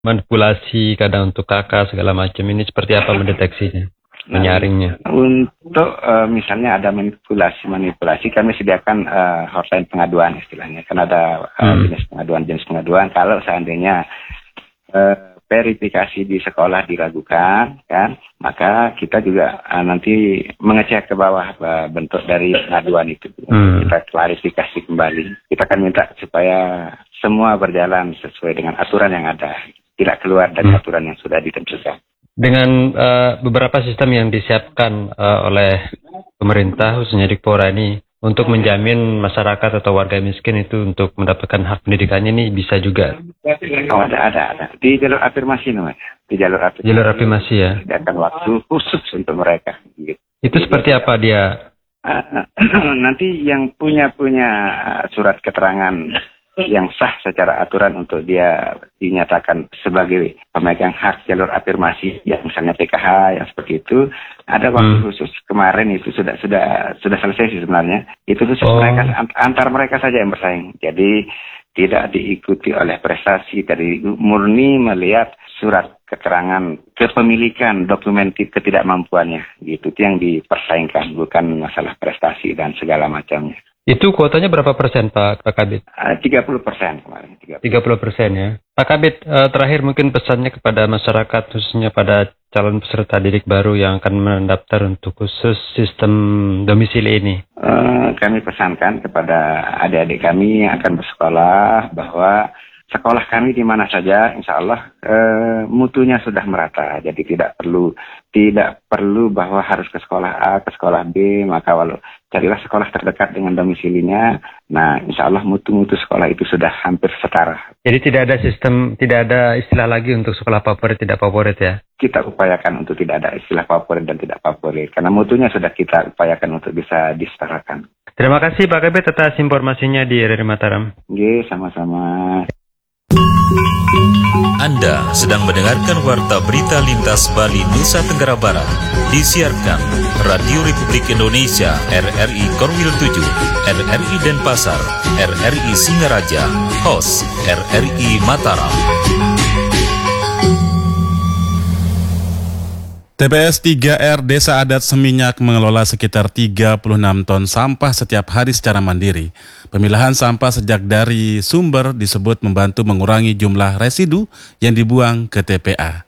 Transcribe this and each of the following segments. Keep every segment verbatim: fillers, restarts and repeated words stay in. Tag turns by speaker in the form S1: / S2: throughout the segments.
S1: manipulasi kadang untuk kakak segala macam, ini seperti apa mendeteksinya, menyaringnya?
S2: Untuk uh, misalnya ada manipulasi-manipulasi, kami sediakan uh, hotline pengaduan istilahnya. Kan ada uh, hmm. jenis pengaduan, jenis pengaduan. Kalau seandainya uh, verifikasi di sekolah diragukan, kan, maka kita juga uh, nanti mengecek ke bawah uh, bentuk dari pengaduan itu. Hmm. Kita klarifikasi kembali. Kita akan minta supaya semua berjalan sesuai dengan aturan yang ada, tidak keluar dari hmm. aturan yang sudah ditentukan.
S1: Dengan uh, beberapa sistem yang disiapkan uh, oleh pemerintah, khususnya Dikpora ini, untuk menjamin masyarakat atau warga miskin itu untuk mendapatkan hak pendidikannya, ini bisa juga?
S2: Oh, ada, ada, ada. Di jalur afirmasi namanya. Di jalur afirmasi.
S1: Jalur afirmasi ya?
S2: Ada waktu khusus untuk mereka. Gitu.
S1: Itu seperti apa dia?
S2: Uh, nanti yang punya-punya surat keterangan yang sah secara aturan untuk dia dinyatakan sebagai pemegang hak jalur afirmasi, yang misalnya P K H yang seperti itu, ada waktu hmm. khusus. Kemarin itu sudah sudah sudah selesai sih sebenarnya. Itu khusus oh. mereka, antar mereka saja yang bersaing. Jadi tidak diikuti oleh prestasi, dari murni melihat surat keterangan kepemilikan, dokumen ketidakmampuannya. Gitu, itu yang dipersaingkan, bukan masalah prestasi dan segala macamnya.
S1: Itu kuotanya berapa persen Pak, Pak Kabid?
S2: tiga puluh persen kemarin.
S1: tiga puluh persen ya. Pak Kabid, uh, terakhir mungkin pesannya kepada masyarakat, khususnya pada calon peserta didik baru yang akan mendaftar untuk khusus sistem domisili ini.
S2: Uh, kami pesankan kepada adik-adik kami yang akan bersekolah bahwa sekolah kami di mana saja, insya Allah eh, mutunya sudah merata. Jadi tidak perlu tidak perlu bahwa harus ke sekolah A, ke sekolah B. Maka walau carilah sekolah terdekat dengan domisilinya. Nah, insya Allah mutu-mutu sekolah itu sudah hampir setara.
S1: Jadi tidak ada sistem, tidak ada istilah lagi untuk sekolah favorit, tidak favorit ya?
S2: Kita upayakan untuk tidak ada istilah favorit dan tidak favorit. Karena mutunya sudah kita upayakan untuk bisa disetarakan.
S1: Terima kasih Pak Kabid atas informasinya di R R I Mataram.
S2: Oke, sama-sama.
S3: Anda sedang mendengarkan Warta Berita Lintas Bali Nusa Tenggara Barat, disiarkan Radio Republik Indonesia R R I Korwil tujuh, R R I Denpasar, R R I Singaraja, host R R I Mataram.
S4: T P S tiga R Desa Adat Seminyak mengelola sekitar tiga puluh enam ton sampah setiap hari secara mandiri. Pemilahan sampah sejak dari sumber disebut membantu mengurangi jumlah residu yang dibuang ke T P A.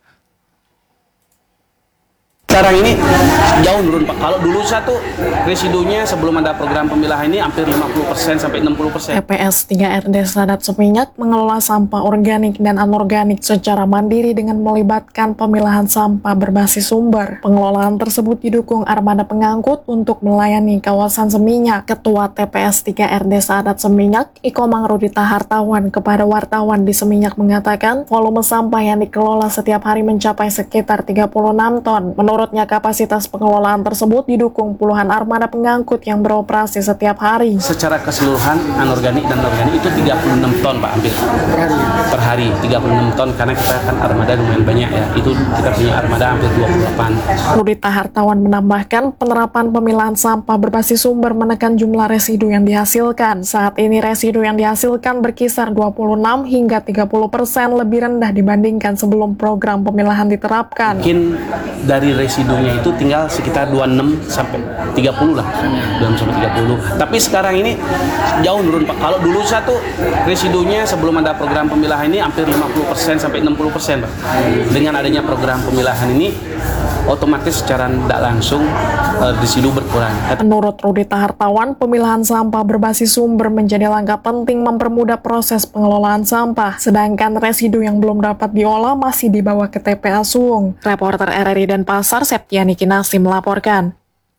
S5: Sekarang ini jauh turun Pak. Kalau dulu satu residunya sebelum ada program pemilahan ini hampir lima puluh persen sampai enam puluh persen.
S6: T P S tiga R Desa Adat Seminyak mengelola sampah organik dan anorganik secara mandiri dengan melibatkan pemilahan sampah berbasis sumber. Pengelolaan tersebut didukung armada pengangkut untuk melayani kawasan Seminyak. Ketua T P S tiga R Desa Adat Seminyak, Ikomang Rudita Hartawan, kepada wartawan di Seminyak mengatakan volume sampah yang dikelola setiap hari mencapai sekitar tiga puluh enam ton. Menurut Menurutnya kapasitas pengelolaan tersebut didukung puluhan armada pengangkut yang beroperasi setiap hari.
S5: Secara keseluruhan anorganik dan organik itu tiga puluh enam ton Pak, hampir per hari. Per hari tiga puluh enam ton, karena kita kan armada lumayan banyak ya. Itu kita punya armada hampir dua puluh delapan.
S6: Rudita Hartawan menambahkan penerapan pemilahan sampah berbasis sumber menekan jumlah residu yang dihasilkan. Saat ini residu yang dihasilkan berkisar dua puluh enam hingga tiga puluh persen lebih rendah dibandingkan sebelum program pemilahan diterapkan.
S5: Mungkin dari residunya itu tinggal sekitar dua puluh enam sampai tiga puluh lah, dua puluh enam sampai tiga puluh. Tapi sekarang ini jauh turun Pak. Kalau dulu satu residunya sebelum ada program pemilahan ini hampir lima puluh persen sampai enam puluh persen Pak. Dengan adanya program pemilahan ini otomatis secara tidak langsung uh, residu berkurang.
S6: Menurut Rudita Hartawan, pemilahan sampah berbasis sumber menjadi langkah penting mempermudah proses pengelolaan sampah, sedangkan residu yang belum dapat diolah masih dibawa ke T P A Suwung. Reporter R R I Denpasar, Septiani Kinasi melaporkan.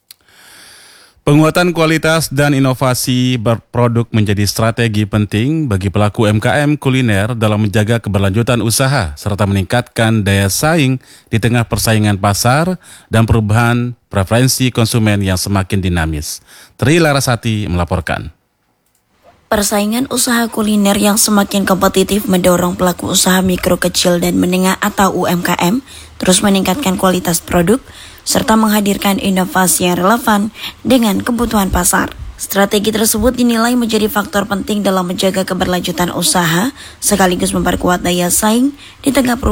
S4: Penguatan kualitas dan inovasi berproduk menjadi strategi penting bagi pelaku U M K M kuliner dalam menjaga keberlanjutan usaha serta meningkatkan daya saing di tengah persaingan pasar dan perubahan preferensi konsumen yang semakin dinamis. Tri Larasati melaporkan.
S7: Persaingan usaha kuliner yang semakin kompetitif mendorong pelaku usaha mikro kecil dan menengah atau U M K M terus meningkatkan kualitas produk serta menghadirkan inovasi yang relevan dengan kebutuhan pasar. Strategi tersebut dinilai menjadi faktor penting dalam menjaga keberlanjutan usaha sekaligus memperkuat daya saing di tengah perubahan